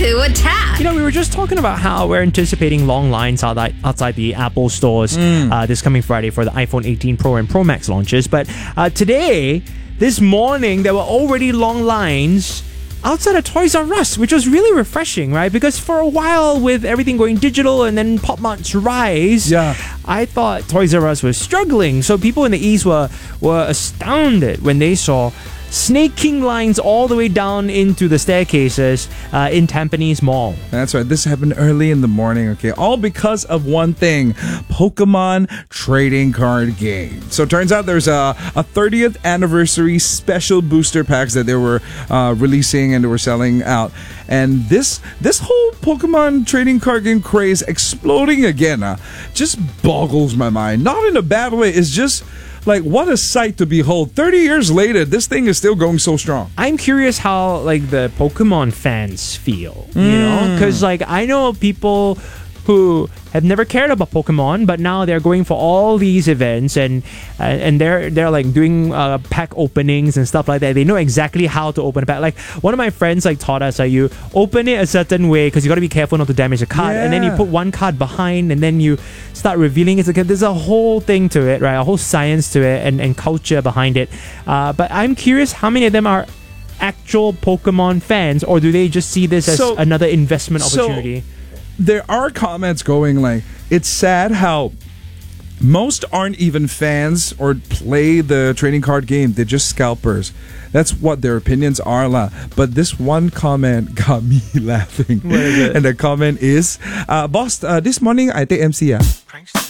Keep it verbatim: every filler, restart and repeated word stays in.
Otaku Attack. You know, we were just talking about how we're anticipating long lines outside, outside the Apple stores mm. uh, this coming Friday for the iPhone eighteen Pro and Pro Max launches. But uh, today, this morning, there were already long lines outside of Toys R Us, which was really refreshing, right? Because for a while, with everything going digital and then Pop Mart's rise, yeah. I thought Toys R Us was struggling. So people in the East were, were astounded when they saw snaking lines all the way down into the staircases uh, in Tampines Mall. That's right. This happened early in the morning, okay? All because of one thing, Pokemon trading card game. So it turns out there's a, a thirtieth anniversary special booster packs that they were uh, releasing and they were selling out. And this this whole Pokemon trading card game craze exploding again uh, just boggles my mind. Not in a bad way. It's just like, what a sight to behold. thirty years later, this thing is still going so strong. I'm curious how, like, the Pokemon fans feel, you Mm. know? Because, like, I know people who have never cared about Pokemon, but now they're going for all these events and uh, and they're they're like doing uh, pack openings and stuff like that. They know exactly how to open a pack. Like, one of my friends like taught us that you open it a certain way because you got to be careful not to damage the card, Yeah. and then you put one card behind and then you start revealing it. There's a whole thing to it, right? A whole science to it and, and culture behind it. Uh, but I'm curious how many of them are actual Pokemon fans, or do they just see this as So- another investment so- opportunity? There are comments going like, it's sad how most aren't even fans or play the trading card game. They're just scalpers. That's what their opinions are, lah. But this one comment got me laughing. What is it? And the comment is, uh, boss, uh, this morning I take M C. Ah.